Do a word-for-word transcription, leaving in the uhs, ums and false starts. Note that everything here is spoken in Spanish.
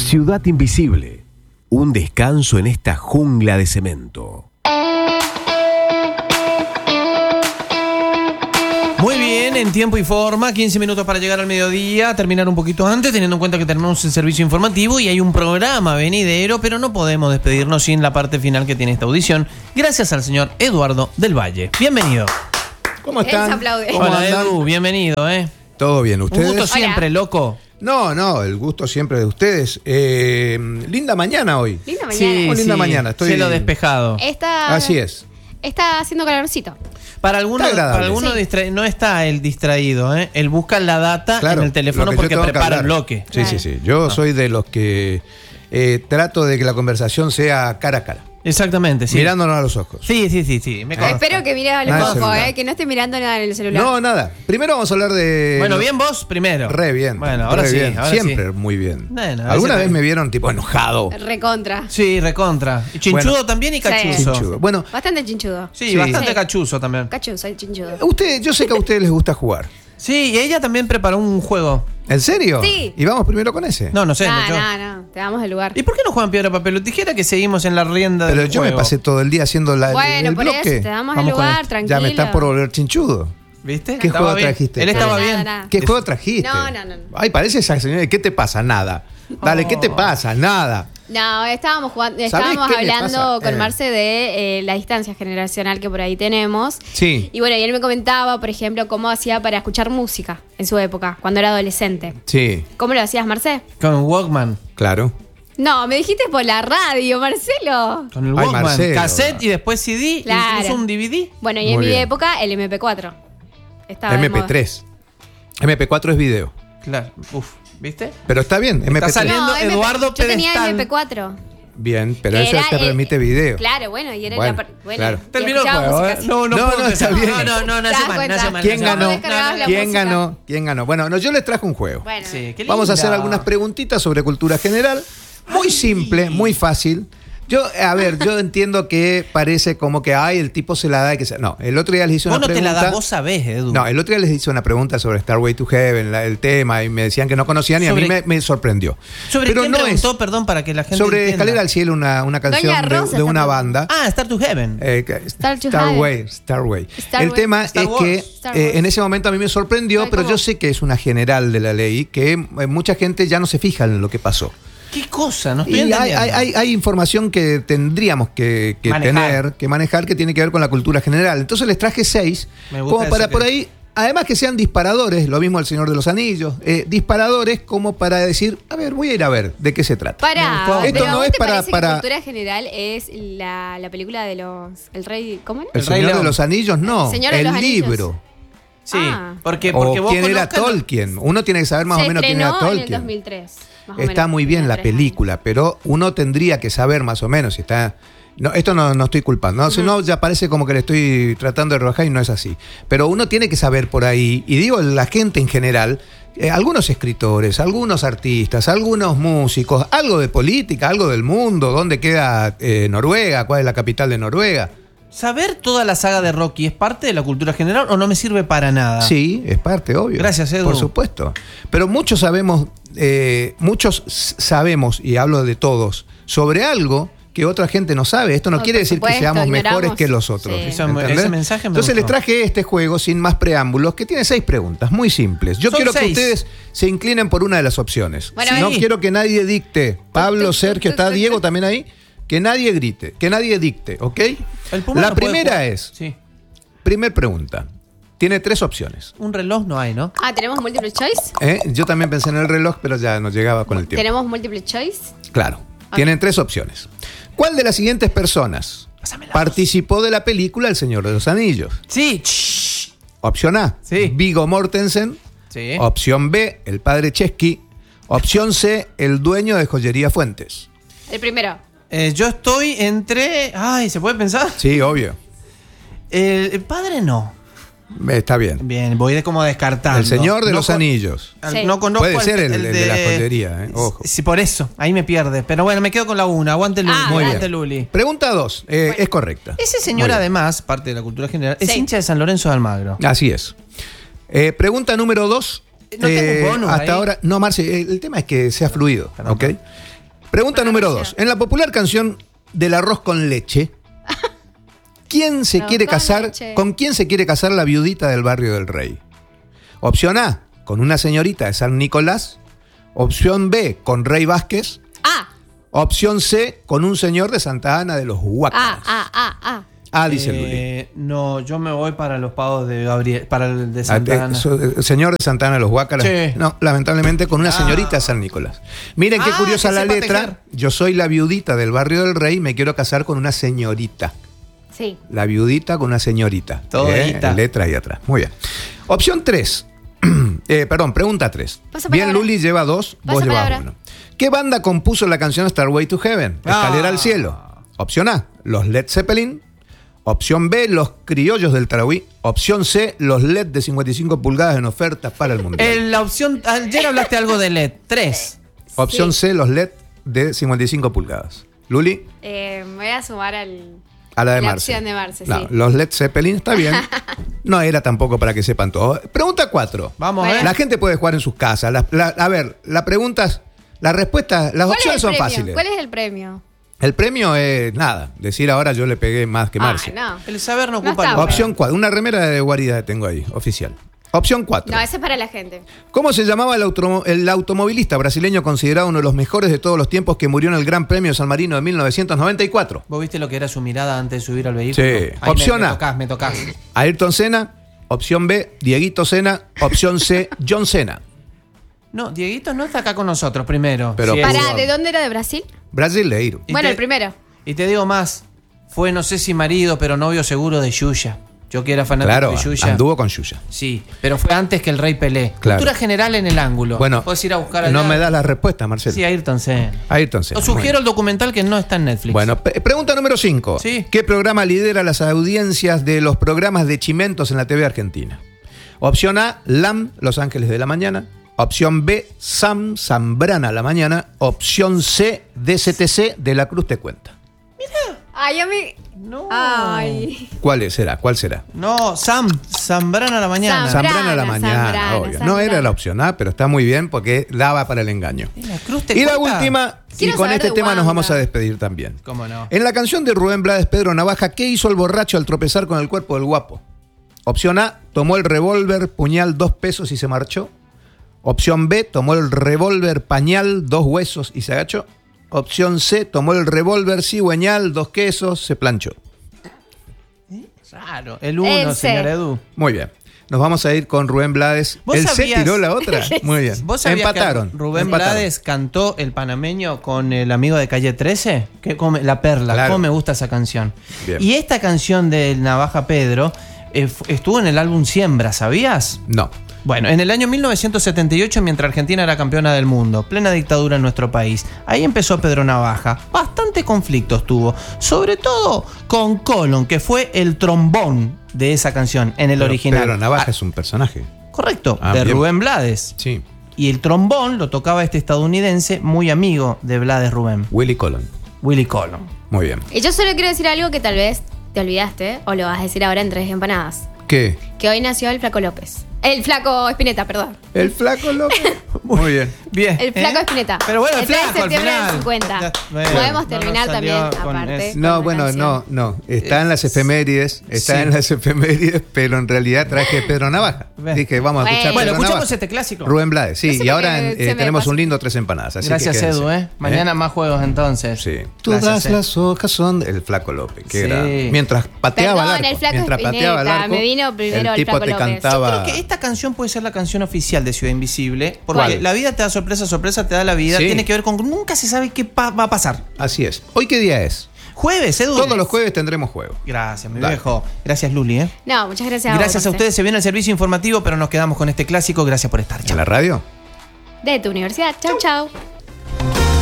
Ciudad Invisible, un descanso en esta jungla de cemento. Muy bien, en tiempo y forma, quince minutos para llegar al mediodía, terminar un poquito antes, teniendo en cuenta que tenemos el servicio informativo y hay un programa venidero, pero no podemos despedirnos sin la parte final que tiene esta audición. Gracias al señor Eduardo del Valle. Bienvenido. ¿Cómo están? ¿Cómo Hola, andan? Edu, bienvenido, ¿eh? Todo bien, ¿ustedes? Un gusto siempre, Hola. loco. No, no, el gusto siempre de ustedes. Eh, linda mañana hoy. Linda mañana. Sí, Muy linda sí, mañana, estoy- cielo despejado. Está, Así es. Está haciendo calorcito. Para algunos, Está agradable. para algunos Sí. distra- no está el distraído, ¿eh? Él busca la data Claro, en el teléfono lo que yo porque tengo que prepara el hablar. bloque. Sí, sí, sí. Yo soy de los que eh, trato de que la conversación sea cara a cara, Exactamente, sí. mirándonos a los ojos. Sí, sí, sí, sí. Me Ah. consta. Espero que mires al Nada de ojo, celular. eh, que no esté mirando nada en el celular. No, nada. Primero vamos a hablar de... Bueno, bien vos primero. Re bien. Bueno, ahora re sí. bien. Ahora Siempre sí. muy bien. Bueno, a ¿Alguna veces vez me- me vieron tipo enojado? Recontra. Sí, recontra. Y chinchudo Bueno. también y Sí. cachuzo. Chinchudo. Bueno, Bastante chinchudo. Sí, Sí. bastante Sí. cachuzo también. Cachuzo, chinchudo. usted, yo sé que a ustedes les gusta jugar. Sí, y ella también preparó un juego. ¿En serio? Sí. Y vamos primero con ese. No, no sé. No, yo- no, no. Te damos el lugar. ¿Y por qué no juegan piedra, papel o tijera que seguimos en la rienda Pero del yo juego? me pasé todo el día haciendo la, el- Bueno, el por bloque. eso te damos Vamos el con lugar, esto. tranquilo. Ya me estás por volver chinchudo. ¿Viste? ¿Qué Estaba juego bien. trajiste? Él estaba Nada, bien. nada, nada. ¿Qué juego trajiste? No, no, no, no. Ay, parece esa señora. ¿Qué te pasa? Nada. Dale, ¿qué te Oh. pasa? Nada. No, estábamos jugando, ¿Sabés estábamos qué me hablando pasa? con Eh. Marce de eh, la distancia generacional que por ahí tenemos. Sí. Y bueno, y él me comentaba, por ejemplo, cómo hacía para escuchar música en su época, cuando era adolescente. Sí, ¿Cómo lo hacías, Marce? Con Walkman. claro. No, me dijiste por la radio, Marcelo. Con el Ay, Walkman. Marcelo. Cassette y después C D. Claro. Incluso un D V D. Bueno, y en Muy mi bien. época el eme pe cuatro. Estaba de M P moda. tres. M P cuatro es video. Claro. Uf, ¿viste? Pero está bien, M P tres. saliendo- No, M P Eduardo yo tenía Pedestal. eme pe cuatro. Bien, pero Que eso era te el- remite video. Claro, bueno, y era Bueno, la par- bueno, claro. y Terminó el escuchaba juego, música ¿eh? así. No, no, No, puedo no, creer. está bien. No, no, no, no ¿Te hace das mal, no cuenta? hace mal. ¿Quién no hace ¿Cómo ganó? descargabas la ¿Quién música? ganó? ¿Quién ganó? Bueno, no, yo les traje un juego. Bueno, Sí, qué Vamos a hacer lindo. algunas preguntitas sobre cultura general. Muy simple, muy fácil. Yo, a ver, yo entiendo que parece como que, ay, el tipo se la da y que se... No, el otro día les hice Vos una no te pregunta... la das, vos sabés, Edu. No, el otro día les hice una pregunta sobre Starway to Heaven, la- el tema, y me decían que no conocían y a ¿Sobre- mí me, me sorprendió. ¿Sobre Pero quién no preguntó, es perdón, para que la gente sobre entienda? Escalera al Cielo, una, una canción Doña de, Rosa de una está banda. Ah, Star to Heaven. Eh, que- Star to Starway, Starway. Starway. El tema Star es Wars. que Star eh, Wars. en ese momento a mí me sorprendió, Ay, pero ¿cómo? yo sé que es una general de la ley, que eh, mucha gente ya no se fija en lo que pasó. ¿Qué cosa? No estoy Y hay, entendiendo. hay, hay, hay información que tendríamos que, que Manejar. tener, que manejar, que tiene que ver con la cultura general. Entonces les traje seis, Me gusta como para eso por que- ahí, además que sean disparadores, lo mismo el Señor de los Anillos, eh, disparadores como para decir, a ver, voy a ir a ver de qué se trata. Me Para, gustó. pero Esto ¿a no vos es te para- parece para- que cultura general es la, la película de los... El rey... ¿Cómo era? El, El Rey Señor León. de los Anillos, no, El Señor de el los Anillos. libro. Sí, Ah. porque, porque O vos quién era conozcas- Tolkien. Uno tiene que saber más Se o menos quién era estrenó en el Tolkien. dos mil tres. más o Está menos, muy bien tenía la tres años. película, pero uno tendría que saber más o menos si está... No, esto no, no estoy culpando, ¿no? Si no, ya parece como que le estoy tratando de rebajar y no es así. Pero uno tiene que saber por ahí, y digo la gente en general, eh, algunos escritores, algunos artistas, algunos músicos, algo de política, algo del mundo, dónde queda eh, Noruega, cuál es la capital de Noruega. ¿Saber toda la saga de Rocky es parte de la cultura general o no me sirve para nada? Sí, es parte, obvio. Gracias, Edu. Por supuesto. Pero muchos sabemos, eh, muchos s- sabemos, y hablo de todos, sobre algo que otra gente no sabe. Esto no Oh, quiere por decir que supuesto, seamos mejores ignoramos. que los otros. Sí. Eso- ¿entendés? ese mensaje me Entonces les gustó. traje este juego sin más preámbulos, que tiene seis preguntas, muy simples. Yo Son quiero seis. que ustedes se inclinen por una de las opciones. Bueno, no sí. quiero que nadie dicte. Pablo, Tuc, tuc, Sergio, tuc, está tuc, Diego tuc. también ahí. Que nadie grite, que nadie dicte, ¿ok? El Puma La no puede primera jugar. es, Sí. primer pregunta. Tiene tres opciones. Un reloj no hay, ¿no? Ah, ¿tenemos multiple choice? ¿eh? Yo también pensé en el reloj, pero ya no llegaba con el tiempo. ¿Tenemos multiple choice? Claro. Tienen tres opciones. ¿Cuál de las siguientes personas Pásame la participó de la película El Señor de los Anillos? Sí. Shh. Opción A, Sí. Viggo Mortensen. Sí. Opción B, el padre Chesky. Opción C, el dueño de Joyería Fuentes. El primero. Eh, yo estoy entre... Ay, ¿se puede pensar? Sí, obvio. El, el padre no. Eh, Está bien. Bien, voy de como descartando. El Señor de No los con- Anillos. al- Sí. No conozco Puede al- ser el- el de la joyería, eh, ojo. Sí, por eso, ahí me pierde. Pero bueno, me quedo con la una. Aguante Luli. Ah, Muy aguante bien. Luli. Pregunta dos, eh, es correcta. Ese señor, Muy bien. además, parte de la cultura general, es Sí. hincha de San Lorenzo de Almagro. Así es. Eh, pregunta número dos. No tengo un bonus hasta ahí. ahora, no, Marce, el, el tema es que sea fluido, Perdón, ¿ok? perdón. Pregunta número dos. En la popular canción del arroz con leche, ¿quién se Arroz quiere con casar? leche. ¿Con quién se quiere casar la viudita del barrio del Rey? Opción A, con una señorita de San Nicolás. Opción B, con Rey Vázquez. Ah, Opción C, con un señor de Santa Ana de los Huácaras. ah, ah, ah, ah. Ah, dice Luli. Eh, no, yo me voy para los pagos de Gabriel, para el de Ah, Santa eh, Ana. so- eh, señor de Santa Ana de los Huácaras. Sí. No, lamentablemente con una Ah. señorita de San Nicolás. Miren qué Ah, curiosa que la sepa letra. tejer. Yo soy la viudita del barrio del Rey, me quiero casar con una señorita. Sí. La viudita con una señorita. Todita. Eh, letra ahí atrás. Muy bien. Opción tres. eh, perdón, pregunta tres. Pasa Bien, palabra. Luli lleva dos, vos Pasa llevas palabra. uno. ¿Qué banda compuso la canción Starway to Heaven? Escalera Ah. al cielo. Opción A, los Led Zeppelin. Opción B, los criollos del Tarahui. Opción C, los L E D de cincuenta y cinco pulgadas en oferta para el mundial. El- la opción. Ayer hablaste algo de L E D. Tres. Opción Sí. C, los L E D de cincuenta y cinco pulgadas. Luli, Eh, me voy a sumar al, a la de la Marce. opción de Marce, No, sí. los Led Zeppelin, está bien. No era tampoco para que sepan todo. Pregunta cuatro. Vamos Bueno. a ver. La gente puede jugar en sus casas. La- la- a ver, la pregunta es, las respuestas, las ¿Cuál es el opciones son premio? fáciles. ¿Cuál es el premio? El premio es nada, decir ahora yo le pegué más que Marce. Ah, no. El saber no No ocupa está lugar. Opción cuatro, una remera de guarida tengo ahí, oficial. Opción cuatro. No, ese es para la gente. ¿Cómo se llamaba el, automo- el automovilista brasileño considerado uno de los mejores de todos los tiempos que murió en el Gran Premio de San Marino de mil novecientos noventa y cuatro? ¿Vos viste lo que era su mirada antes de subir al vehículo? Sí. Ahí Opción me, me A. tocás, me tocás. Ayrton Senna. Opción B, Dieguito Senna. Opción C, John Senna. No, Dieguito no está acá con nosotros primero. Pero Sí, pudo- es- Para, ¿de dónde era? ¿De Brasil? Brasileiro. Y Bueno, te- el primero. Y te digo más. Fue, no sé si marido, pero novio seguro de Yuya. Yo que era fanático Claro, de Yuya. anduvo con Yuya. Sí, pero fue antes que el Rey Pelé. Claro. Cultura general en el ángulo. Bueno, Puedes ir a buscar no allá. me das la respuesta, Marcelo. Sí, Ayrton Senna. Ayrton Senna. Os sugiero Muy el documental que no está en Netflix. Bueno, pe- pregunta número cinco. Sí. ¿Qué programa lidera las audiencias de los programas de Chimentos en la T V argentina? Opción A, L A M, Los Ángeles de la Mañana. Opción B, Sam, Zambrana a la Mañana. Opción C, D C T C, De la Cruz te cuenta. Ay, a mí. No. Ay. ¿Cuál será? ¿Cuál será? No, Sam, Zambrana a la mañana. Sam. Zambrana a la Zambrana, Mañana, Zambrana, obvio. No Zambrana. era la opción A, pero está muy bien porque daba para el engaño. ¿Y la Cruz te Y la cuenta? última, y Quiero con saber este de tema nos Wanda. vamos a despedir también. ¿Cómo no? En la canción de Rubén Blades, Pedro Navaja, ¿qué hizo el borracho al tropezar con el cuerpo del guapo? Opción A, tomó el revólver, puñal, dos pesos y se marchó. Opción B, tomó el revólver, pañal, dos huesos y se agachó. Opción C, tomó el revólver, cigüeñal, dos quesos, se planchó. Claro, el uno, El C. señor Edu. Muy bien. Nos vamos a ir con Rubén Blades. ¿Vos ¿El C sabías- tiró la otra? Muy bien. ¿Vos sabías Empataron. que Rubén empataron. Blades cantó El Panameño con el amigo de Calle trece? Que come, La Perla. Claro. ¿Cómo me gusta esa canción? Bien. Y esta canción del Navaja Pedro eh, fu- estuvo en el álbum Siembra, ¿sabías? No. Bueno, en el año mil novecientos setenta y ocho, mientras Argentina era campeona del mundo, plena dictadura en nuestro país, ahí empezó Pedro Navaja. Bastante conflictos tuvo, sobre todo con Colón, que fue el trombón de esa canción en el Pero original. Pedro Navaja Ah, es un personaje. correcto, Ah, de bien. Rubén Blades. Sí. Y el trombón lo tocaba este estadounidense muy amigo de Blades Rubén, Willy Colon. Willy Colón. Muy bien. Y yo solo quiero decir algo que tal vez te olvidaste, o lo vas a decir ahora en Tres Empanadas. ¿Qué? Que hoy nació el Flaco López. El Flaco Espineta, perdón. El flaco López. Muy bien. Bien. El Flaco ¿eh? Espineta. Pero bueno, el, el tres de flaco al septiembre del final. cincuenta. Ya, bueno, Podemos no terminar nos salió también, con aparte. eso. No, con bueno, canción. no, no. Está en las efemérides, está sí. en las efemérides, pero en realidad traje Pedro Navaja. Ve. Dije, vamos a Bueno. escuchar Bueno, Pedro escuchamos Navaja. este clásico. Rubén Blades, sí. No sé y por ahora qué eh, se me tenemos pasa. un lindo Tres Empanadas. Así Gracias, que quédense. Edu, ¿eh? Mañana más juegos entonces. Sí. Gracias, Todas eh. las hojas son el Flaco López. Que Sí. era, mientras pateaba Perdón, el arco. el Flaco mientras pateaba el Espineta, arco. me vino primero el el tipo Flaco te López. cantaba. Creo que esta canción puede ser la canción oficial de Ciudad Invisible. Porque ¿Cuál? la vida te da sorpresa, sorpresa te da la vida. Sí. Tiene que ver con nunca se sabe qué pa- va a pasar. Así es. ¿Hoy qué día es? Jueves, Edu. Todos los jueves tendremos juego. Gracias, mi Dale. viejo. Gracias, Luli. ¿eh? No, muchas gracias a Gracias a vos, ustedes. Se viene el servicio informativo, pero nos quedamos con este clásico. Gracias por estar. Chao. ¿En la radio? De tu universidad. Chau, chau.